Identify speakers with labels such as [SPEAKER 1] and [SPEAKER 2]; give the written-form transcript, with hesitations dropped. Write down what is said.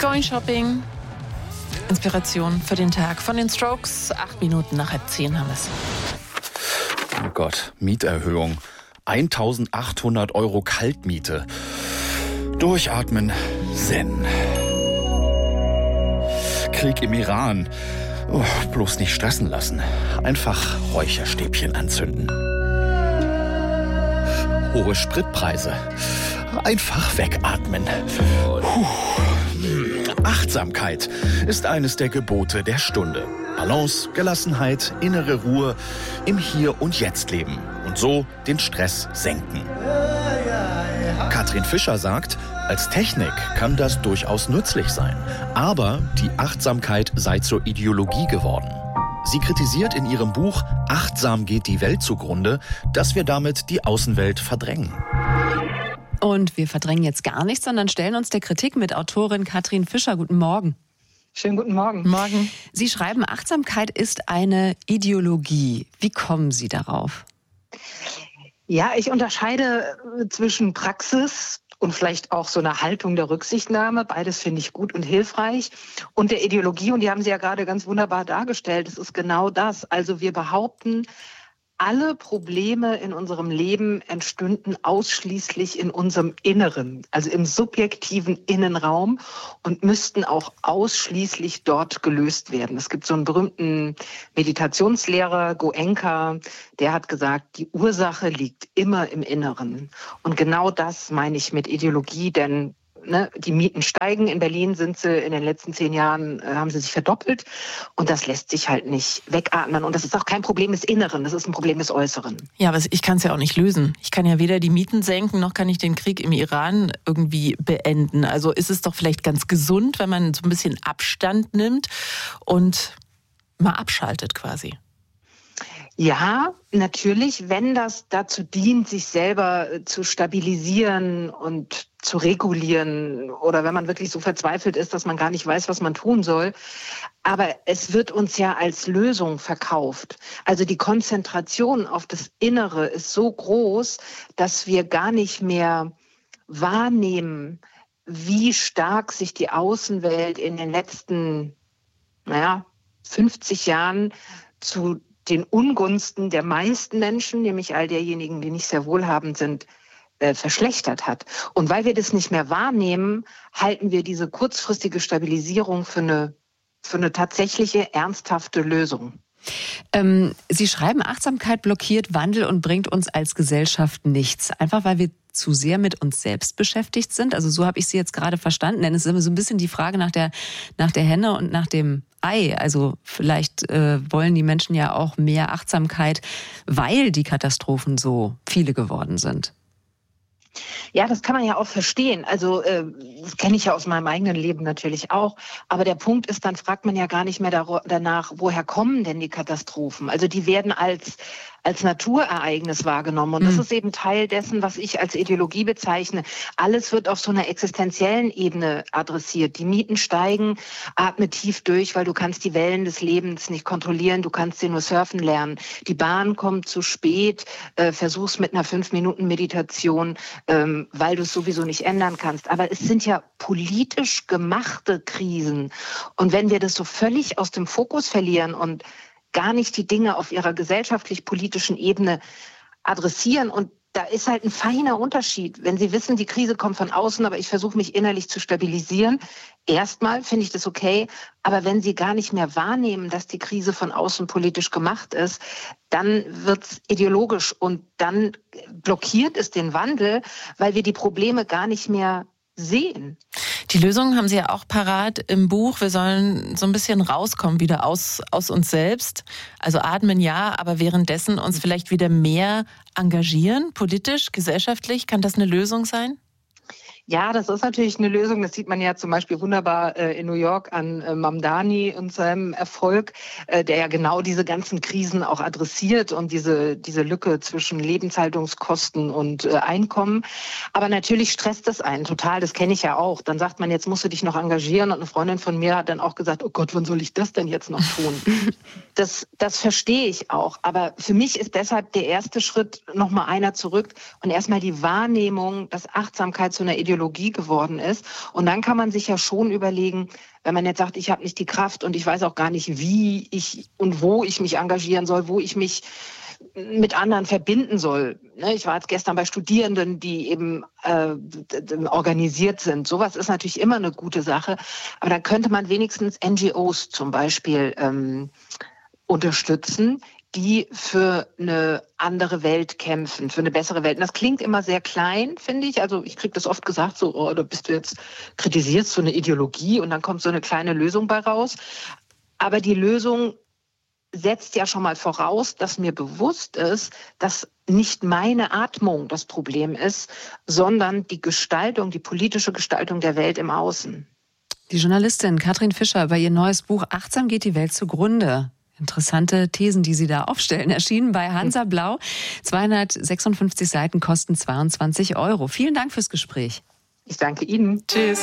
[SPEAKER 1] Going Shopping. Inspiration für den Tag von den Strokes. 8 Minuten nach 10 haben wir es.
[SPEAKER 2] Oh Gott, Mieterhöhung. 1.800 € Kaltmiete. Durchatmen, Zen. Krieg im Iran. Oh, bloß nicht stressen lassen. Einfach Räucherstäbchen anzünden. Hohe Spritpreise. Einfach wegatmen. Puh. Achtsamkeit ist eines der Gebote der Stunde. Balance, Gelassenheit, innere Ruhe, im Hier und Jetzt leben und so den Stress senken. Katrin Fischer sagt, als Technik kann das durchaus nützlich sein, aber die Achtsamkeit sei zur Ideologie geworden. Sie kritisiert in ihrem Buch Achtsam geht die Welt zugrunde, dass wir damit die Außenwelt verdrängen.
[SPEAKER 1] Und wir verdrängen jetzt gar nichts, sondern stellen uns der Kritik mit Autorin Katrin Fischer. Guten Morgen.
[SPEAKER 3] Schönen guten Morgen.
[SPEAKER 1] Morgen. Sie schreiben, Achtsamkeit ist eine Ideologie. Wie kommen Sie darauf?
[SPEAKER 3] Ja, ich unterscheide zwischen Praxis und vielleicht auch so einer Haltung der Rücksichtnahme. Beides finde ich gut und hilfreich. Und der Ideologie, und die haben Sie ja gerade ganz wunderbar dargestellt, das ist genau das. Also wir behaupten, alle Probleme in unserem Leben entstünden ausschließlich in unserem Inneren, also im subjektiven Innenraum und müssten auch ausschließlich dort gelöst werden. Es gibt so einen berühmten Meditationslehrer, Goenka, der hat gesagt, die Ursache liegt immer im Inneren. Und genau das meine ich mit Ideologie, denn die Mieten steigen. In Berlin sind sie in den letzten 10 Jahren, haben sie sich verdoppelt. Und das lässt sich halt nicht wegatmen. Und das ist auch kein Problem des Inneren, das ist ein Problem des Äußeren.
[SPEAKER 1] Ja, aber ich kann es ja auch nicht lösen. Ich kann ja weder die Mieten senken, noch kann ich den Krieg im Iran irgendwie beenden. Also ist es doch vielleicht ganz gesund, wenn man so ein bisschen Abstand nimmt und mal abschaltet quasi.
[SPEAKER 3] Ja, natürlich, wenn das dazu dient, sich selber zu stabilisieren und zu regulieren oder wenn man wirklich so verzweifelt ist, dass man gar nicht weiß, was man tun soll. Aber es wird uns ja als Lösung verkauft. Also die Konzentration auf das Innere ist so groß, dass wir gar nicht mehr wahrnehmen, wie stark sich die Außenwelt in den letzten 50 Jahren zu den Ungunsten der meisten Menschen, nämlich all derjenigen, die nicht sehr wohlhabend sind, verschlechtert hat. Und weil wir das nicht mehr wahrnehmen, halten wir diese kurzfristige Stabilisierung für eine tatsächliche, ernsthafte Lösung.
[SPEAKER 1] Sie schreiben, Achtsamkeit blockiert Wandel und bringt uns als Gesellschaft nichts. Einfach weil wir zu sehr mit uns selbst beschäftigt sind. Also so habe ich Sie jetzt gerade verstanden. Denn es ist immer so ein bisschen die Frage nach der Henne und nach dem Ei. Also vielleicht wollen die Menschen ja auch mehr Achtsamkeit, weil die Katastrophen so viele geworden sind.
[SPEAKER 3] Ja, das kann man ja auch verstehen. Also das kenne ich ja aus meinem eigenen Leben natürlich auch. Aber der Punkt ist, dann fragt man ja gar nicht mehr danach, woher kommen denn die Katastrophen? Also die werden als Naturereignis wahrgenommen. Und das ist eben Teil dessen, was ich als Ideologie bezeichne. Alles wird auf so einer existenziellen Ebene adressiert. Die Mieten steigen, atme tief durch, weil du kannst die Wellen des Lebens nicht kontrollieren. Du kannst sie nur surfen lernen. Die Bahn kommt zu spät, versuch's mit einer 5-Minuten-Meditation, weil du es sowieso nicht ändern kannst. Aber es sind ja politisch gemachte Krisen. Und wenn wir das so völlig aus dem Fokus verlieren und gar nicht die Dinge auf ihrer gesellschaftlich-politischen Ebene adressieren. Und da ist halt ein feiner Unterschied. Wenn Sie wissen, die Krise kommt von außen, aber ich versuche mich innerlich zu stabilisieren. Erstmal finde ich das okay. Aber wenn Sie gar nicht mehr wahrnehmen, dass die Krise von außen politisch gemacht ist, dann wird's ideologisch und dann blockiert es den Wandel, weil wir die Probleme gar nicht mehr sehen.
[SPEAKER 1] Die Lösung haben Sie ja auch parat im Buch. Wir sollen so ein bisschen rauskommen wieder aus uns selbst. Also atmen ja, aber währenddessen uns vielleicht wieder mehr engagieren, politisch, gesellschaftlich. Kann das eine Lösung sein?
[SPEAKER 3] Ja, das ist natürlich eine Lösung. Das sieht man ja zum Beispiel wunderbar in New York an Mamdani und seinem Erfolg, der ja genau diese ganzen Krisen auch adressiert und diese Lücke zwischen Lebenshaltungskosten und Einkommen. Aber natürlich stresst das einen total. Das kenne ich ja auch. Dann sagt man, jetzt musst du dich noch engagieren. Und eine Freundin von mir hat dann auch gesagt, oh Gott, wann soll ich das denn jetzt noch tun? Das verstehe ich auch. Aber für mich ist deshalb der erste Schritt nochmal einer zurück und erstmal die Wahrnehmung, dass Achtsamkeit zu einer Ideologie Ideologie geworden ist. Und dann kann man sich ja schon überlegen, wenn man jetzt sagt, ich habe nicht die Kraft und ich weiß auch gar nicht, wie ich und wo ich mich engagieren soll, wo ich mich mit anderen verbinden soll. Ich war jetzt gestern bei Studierenden, die eben organisiert sind. Sowas ist natürlich immer eine gute Sache. Aber dann könnte man wenigstens NGOs zum Beispiel unterstützen, die für eine andere Welt kämpfen, für eine bessere Welt. Und das klingt immer sehr klein, finde ich. Also ich kriege das oft gesagt, so, oh, da bist du jetzt, kritisierst so eine Ideologie und dann kommt so eine kleine Lösung bei raus. Aber die Lösung setzt ja schon mal voraus, dass mir bewusst ist, dass nicht meine Atmung das Problem ist, sondern die Gestaltung, die politische Gestaltung der Welt im Außen.
[SPEAKER 1] Die Journalistin Katrin Fischer über ihr neues Buch Achtsam geht die Welt zugrunde. Interessante Thesen, die Sie da aufstellen, erschienen bei Hansa Blau. 256 Seiten kosten 22 €. Vielen Dank fürs Gespräch.
[SPEAKER 3] Ich danke Ihnen.
[SPEAKER 1] Tschüss.